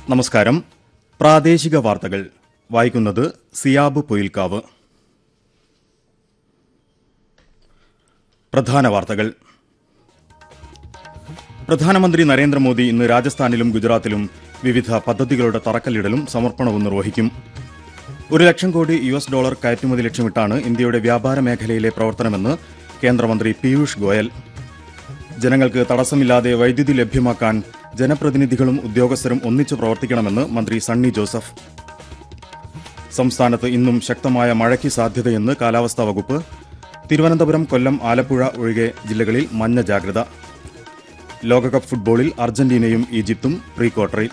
നമസ്കാരം. പ്രാദേശിക വാർത്തകൾ വായിക്കുന്നത് സിയാബ് പൊയിൽക്കാവ്. പ്രധാന വാർത്തകൾ. പ്രധാനമന്ത്രി നരേന്ദ്രമോദി ഇന്ന് രാജസ്ഥാനിലും ഗുജറാത്തിലും വിവിധ പദ്ധതികളുടെ തറക്കല്ലിടലും സമർപ്പണവും നിർവഹിക്കും. $1,00,000 കോടി കയറ്റുമതി ലക്ഷ്യമിട്ടാണ് ഇന്ത്യയുടെ വ്യാപാര മേഖലയിലെ പ്രവർത്തനമെന്ന് കേന്ദ്രമന്ത്രി പീയൂഷ് ഗോയൽ. ജനങ്ങൾക്ക് തടസ്സമില്ലാതെ വൈദ്യുതി ലഭ്യമാക്കാൻ ജനപ്രതിനിധികളും ഉദ്യോഗസ്ഥരും ഒന്നിച്ചു പ്രവർത്തിക്കണമെന്ന് മന്ത്രി സണ്ണി ജോസഫ്. സംസ്ഥാനത്ത് ഇന്നും ശക്തമായ മഴയ്ക്ക് സാധ്യതയെന്ന് കാലാവസ്ഥാ വകുപ്പ്. തിരുവനന്തപുരം, കൊല്ലം, ആലപ്പുഴ ഒഴികെ ജില്ലകളിൽ മഞ്ഞ ജാഗ്രത. ലോകകപ്പ് ഫുട്ബോളിൽ അർജന്റീനയും ഈജിപ്തും പ്രീ ക്വാർട്ടറിൽ.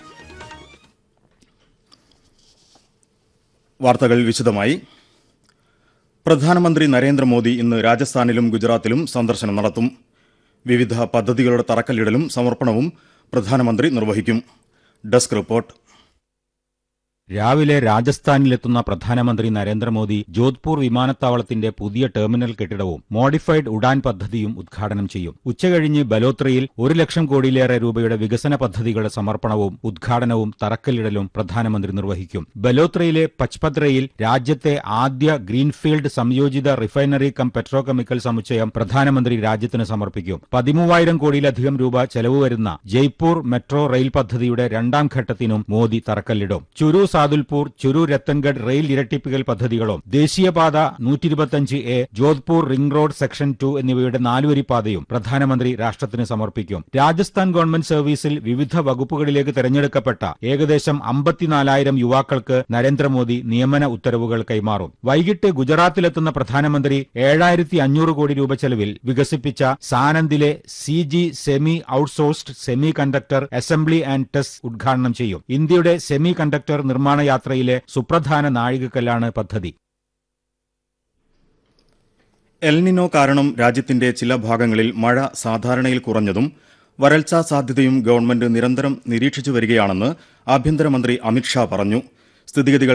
വാർത്തകൾ വിശദമായി. പ്രധാനമന്ത്രി നരേന്ദ്രമോദി ഇന്ന് രാജസ്ഥാനിലും ഗുജറാത്തിലും സന്ദർശനം നടത്തും. വിവിധ പദ്ധതികളുടെ തറക്കല്ലിടലും സമർപ്പണവും പ്രധാനമന്ത്രി നിർവഹിക്കും. Desk report. രാവിലെ രാജസ്ഥാനിലെത്തുന്ന പ്രധാനമന്ത്രി നരേന്ദ്രമോദി ജോധ്പൂർ വിമാനത്താവളത്തിന്റെ പുതിയ ടെർമിനൽ കെട്ടിടവും മോഡിഫൈഡ് ഉഡാൻ പദ്ധതിയും ഉദ്ഘാടനം ചെയ്യും. ഉച്ചകഴിഞ്ഞ് ബലോത്രയിൽ $1,00,000 കോടിയിലേറെ രൂപയുടെ വികസന പദ്ധതികളുടെ സമർപ്പണവും ഉദ്ഘാടനവും തറക്കല്ലിടലും പ്രധാനമന്ത്രി നിർവഹിക്കും. ബലോത്രയിലെ പച്പദ്രയിൽ രാജ്യത്തെ ആദ്യ ഗ്രീൻഫീൽഡ് സംയോജിത റിഫൈനറി കം പെട്രോകെമിക്കൽ സമുച്ചയം പ്രധാനമന്ത്രി രാജ്യത്തിന് സമർപ്പിക്കും. 13,000 കോടിയിലധികം രൂപ ചെലവ് വരുന്ന ജയ്പൂർ മെട്രോ റെയിൽ പദ്ധതിയുടെ രണ്ടാം ഘട്ടത്തിനും മോദി തറക്കല്ലിടും. ചുരു സാദുൽപൂർ, ചുരു രത്തൻഗഡ് റെയിൽ ഇരട്ടിപ്പിക്കൽ പദ്ധതികളും ദേശീയപാത 125A, Jodhpur ring road section 2 എന്നിവയുടെ 4-വരിപ്പാതയും പ്രധാനമന്ത്രി രാഷ്ട്രത്തിന് സമർപ്പിക്കും. രാജസ്ഥാൻ ഗവൺമെന്റ് സർവീസിൽ വിവിധ വകുപ്പുകളിലേക്ക് തെരഞ്ഞെടുക്കപ്പെട്ട ഏകദേശം 54,000 യുവാക്കൾക്ക് നരേന്ദ്രമോദി നിയമന ഉത്തരവുകൾ കൈമാറും. വൈകിട്ട് ഗുജറാത്തിലെത്തുന്ന പ്രധാനമന്ത്രി 7,500 കോടി രൂപ ചെലവിൽ വികസിപ്പിച്ച സാനന്ദിലെ CG semi outsourced semi conductor assembly and test ഉദ്ഘാടനം ചെയ്യും. ഇന്ത്യയുടെ സെമി കണ്ടക്ടർ നിർമ്മാണ യാത്രയിലെ സുപ്രധാന നാഴികക്കല്ലാണ് പദ്ധതി. എൽനിനോ കാരണം രാജ്യത്തിന്റെ ചില ഭാഗങ്ങളിൽ മഴ സാധാരണയിൽ കുറഞ്ഞതും വരൾച്ചാ സാധ്യതയും ഗവൺമെന്റ് നിരന്തരം നിരീക്ഷിച്ചു വരികയാണെന്ന് ആഭ്യന്തരമന്ത്രി അമിത്ഷാ പറഞ്ഞു. സ്ഥിതിഗതികൾ